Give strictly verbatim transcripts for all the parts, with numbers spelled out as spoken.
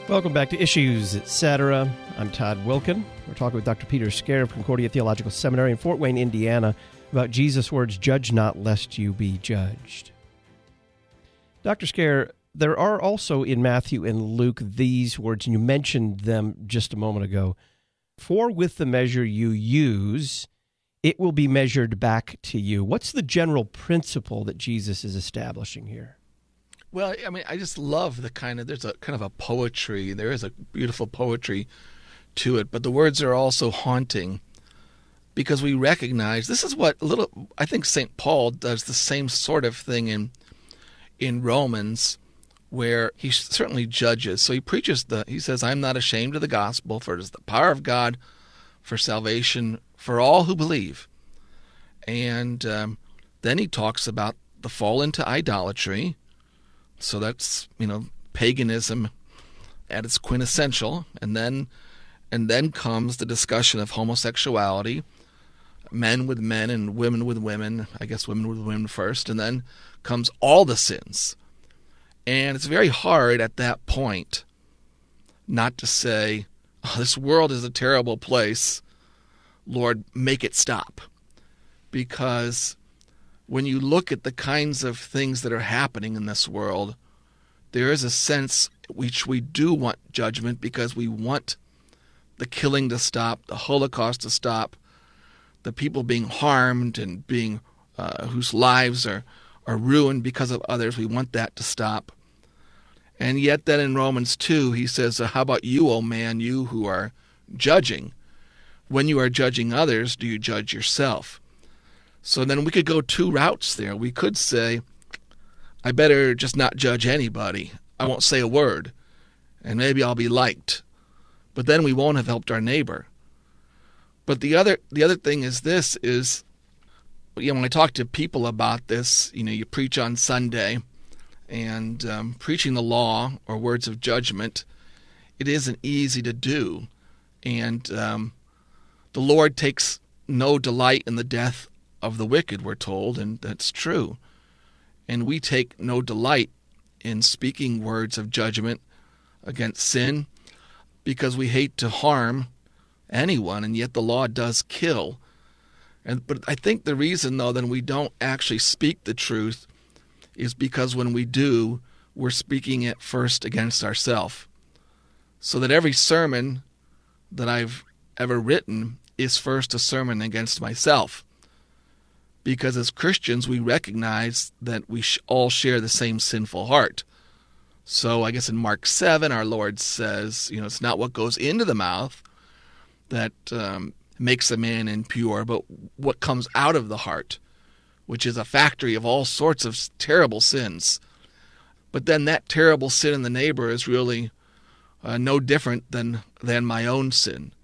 Welcome back to Issues, et cetera. I'm Todd Wilkin. We're talking with Doctor Peter Scaer of Concordia Theological Seminary in Fort Wayne, Indiana, about Jesus' words, "Judge not, lest you be judged." Doctor Scaer, there are also in Matthew and Luke these words, and you mentioned them just a moment ago. For with the measure you use, it will be measured back to you. What's the general principle that Jesus is establishing here? Well, I mean, I just love the kind of, there's a kind of a poetry, there is a beautiful poetry to it, but the words are also haunting because we recognize, this is what a little, I think Saint Paul does the same sort of thing in in Romans, where he certainly judges. So he preaches the, he says, I'm not ashamed of the gospel, for it is the power of God for salvation for all who believe. And um, then he talks about the fall into idolatry. So that's, you know, paganism at its quintessential. And then and then comes the discussion of homosexuality, men with men and women with women, I guess women with women first, and then comes all the sins. And it's very hard at that point not to say, oh, this world is a terrible place, Lord, make it stop. Because when you look at the kinds of things that are happening in this world, there is a sense which we do want judgment because we want the killing to stop, the Holocaust to stop, the people being harmed and being uh, whose lives are, are ruined because of others. We want that to stop. And yet then in Romans two, he says, how about you, O man, you who are judging? When you are judging others, do you judge yourself? So then we could go two routes there. We could say, I better just not judge anybody. I won't say a word, and maybe I'll be liked. But then we won't have helped our neighbor. But the other the other thing is this, is, you know, when I talk to people about this, you know, you preach on Sunday, and um, preaching the law or words of judgment, it isn't easy to do. And um, the Lord takes no delight in the death of the wicked, we're told, and that's true. And we take no delight in speaking words of judgment against sin because we hate to harm anyone, and yet the law does kill. And but I think the reason, though, that we don't actually speak the truth is because when we do, we're speaking it first against ourselves. So that every sermon that I've ever written is first a sermon against myself. Because as Christians, we recognize that we all share the same sinful heart. So I guess in Mark seven, our Lord says, you know, it's not what goes into the mouth that um, makes a man impure, but what comes out of the heart, which is a factory of all sorts of terrible sins. But then that terrible sin in the neighbor is really uh, no different than, than my own sin.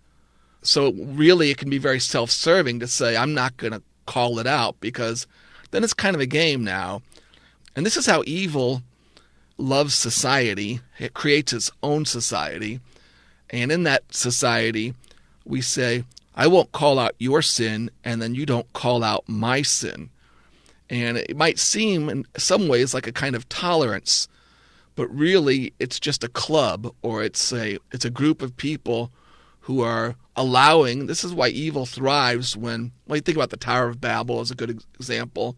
So really it can be very self-serving to say, I'm not going to call it out, because then it's kind of a game now. And this is how evil loves society. It creates its own society. And in that society, we say, I won't call out your sin, and then you don't call out my sin. And it might seem in some ways like a kind of tolerance, but really it's just a club, or it's a it's a group of people who are allowing. This is why evil thrives when, well, you think about the Tower of Babel as a good example,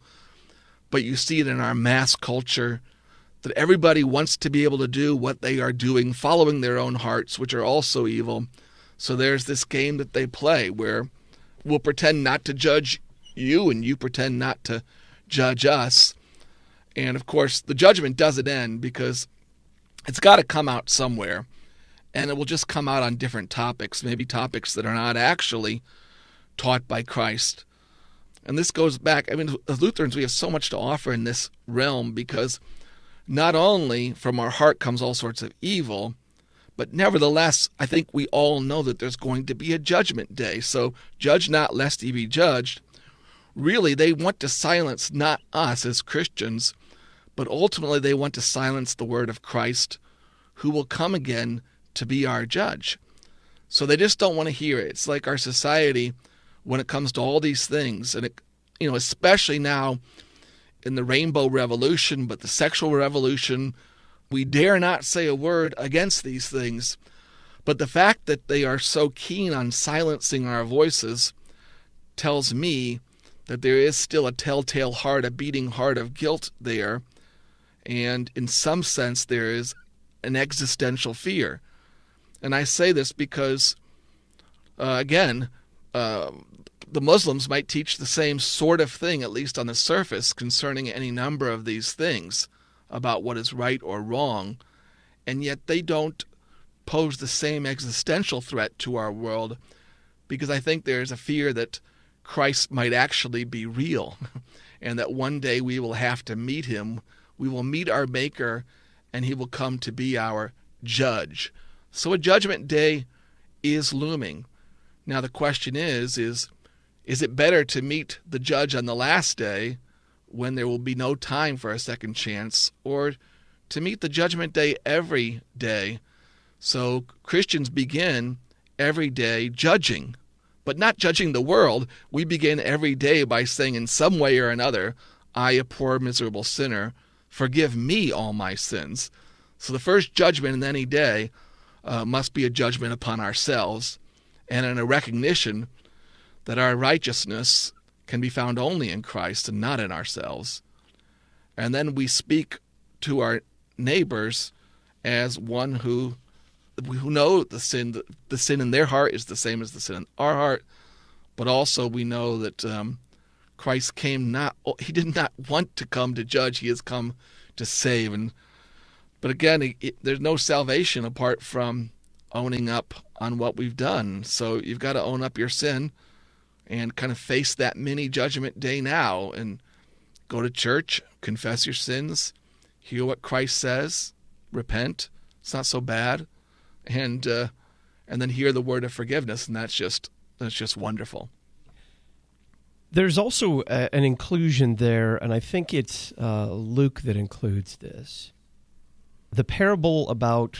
but you see it in our mass culture, that everybody wants to be able to do what they are doing, following their own hearts, which are also evil. So there's this game that they play where we'll pretend not to judge you and you pretend not to judge us. And of course, the judgment doesn't end because it's got to come out somewhere. And it will just come out on different topics, maybe topics that are not actually taught by Christ. And this goes back, I mean, as Lutherans, we have so much to offer in this realm, because not only from our heart comes all sorts of evil, but nevertheless, I think we all know that there's going to be a judgment day. So judge not lest ye be judged. Really, they want to silence not us as Christians, but ultimately they want to silence the word of Christ, who will come again to be our judge. So they just don't want to hear it. It's like our society when it comes to all these things, and it, you know, especially now in the rainbow revolution, but the sexual revolution, We dare not say a word against these things, but the fact that they are so keen on silencing our voices tells me that there is still a telltale heart, a beating heart of guilt there, and in some sense there is an existential fear. And I say this because, uh, again, uh, the Muslims might teach the same sort of thing, at least on the surface, concerning any number of these things about what is right or wrong, and yet they don't pose the same existential threat to our world, because I think there's a fear that Christ might actually be real, and that one day we will have to meet him. We will meet our Maker, and he will come to be our judge. So a judgment day is looming. Now the question is, is, is it better to meet the judge on the last day when there will be no time for a second chance, or to meet the judgment day every day? So Christians begin every day judging, but not judging the world. We begin every day by saying in some way or another, I, a poor, miserable sinner, forgive me all my sins. So the first judgment in any day uh, must be a judgment upon ourselves, and in a recognition that our righteousness can be found only in Christ and not in ourselves. And then we speak to our neighbors as one who who know the sin the sin in their heart is the same as the sin in our heart, but also we know that um, Christ came not he did not want to come to judge, he has come to save. And but again, it, it, there's no salvation apart from owning up on what we've done. So you've got to own up your sin and kind of face that mini judgment day now, and go to church, confess your sins, hear what Christ says, repent, it's not so bad, and uh, and then hear the word of forgiveness, and that's just that's just wonderful. There's also a, an inclusion there, and I think it's uh, Luke that includes this. The parable about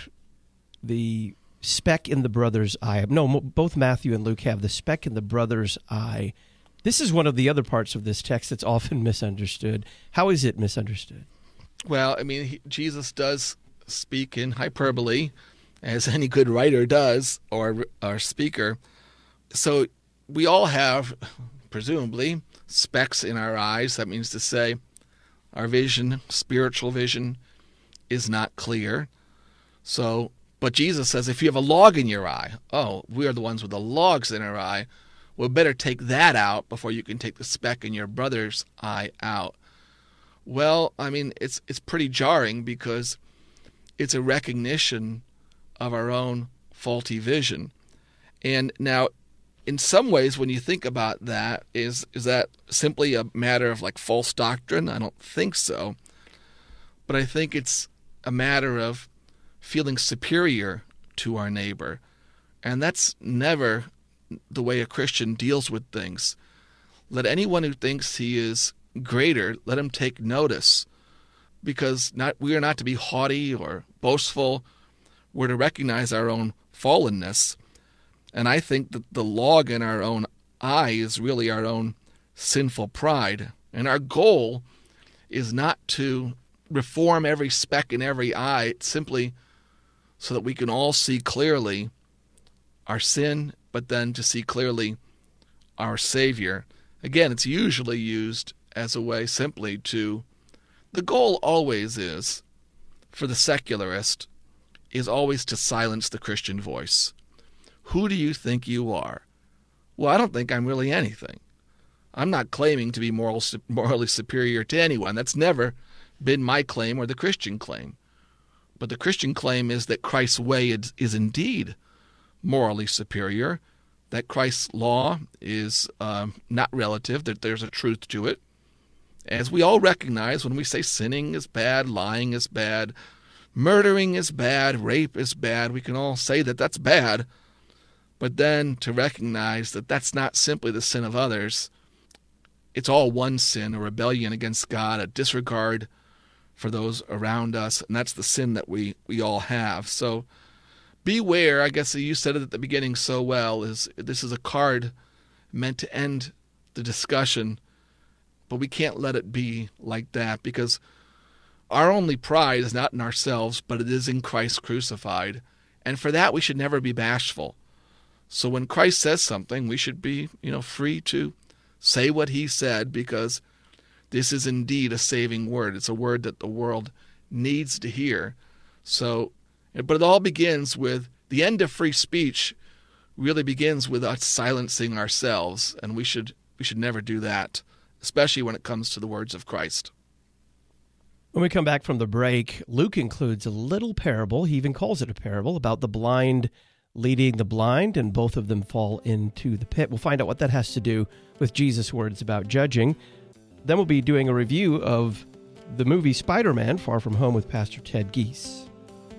the speck in the brother's eye. No, both Matthew and Luke have the speck in the brother's eye. This is one of the other parts of this text that's often misunderstood. How is it misunderstood? Well, I mean, he, Jesus does speak in hyperbole, as any good writer does, or or speaker. So we all have, presumably, specks in our eyes. That means to say our vision, spiritual vision, is not clear. So, but Jesus says, if you have a log in your eye, oh, we are the ones with the logs in our eye, well, better take that out before you can take the speck in your brother's eye out. Well, I mean, it's it's pretty jarring, because it's a recognition of our own faulty vision. And now, in some ways, when you think about that, is is that simply a matter of like false doctrine? I don't think so. But I think it's a matter of feeling superior to our neighbor. And that's never the way a Christian deals with things. Let anyone who thinks he is greater, let him take notice, because not we are not to be haughty or boastful. We're to recognize our own fallenness. And I think that the log in our own eye is really our own sinful pride. And our goal is not to reform every speck in every eye. It's simply so that we can all see clearly our sin, but then to see clearly our Savior. Again, it's usually used as a way simply to, the goal always is, for the secularist, is always to silence the Christian voice. Who do you think you are? Well, I don't think I'm really anything. I'm not claiming to be moral, morally superior to anyone. That's never been my claim or the Christian claim. But the Christian claim is that Christ's way is, is indeed morally superior, that Christ's law is um, not relative, that there's a truth to it. As we all recognize when we say sinning is bad, lying is bad, murdering is bad, rape is bad, we can all say that that's bad. But then to recognize that that's not simply the sin of others, it's all one sin, a rebellion against God, a disregard for those around us, and that's the sin that we, we all have. So beware, I guess you said it at the beginning so well, is this is a card meant to end the discussion, but we can't let it be like that, because our only pride is not in ourselves, but it is in Christ crucified. And for that, we should never be bashful. So when Christ says something, we should be, you know, free to say what he said, because this is indeed a saving word. It's a word that the world needs to hear. So, but it all begins with the end of free speech. Really begins with us silencing ourselves, and we should we should never do that, especially when it comes to the words of Christ. When we come back from the break, Luke includes a little parable. He even calls it a parable about the blind leading the blind, and both of them fall into the pit. We'll find out what that has to do with Jesus' words about judging. Then we'll be doing a review of the movie Spider-Man: Far From Home with Pastor Ted Giese.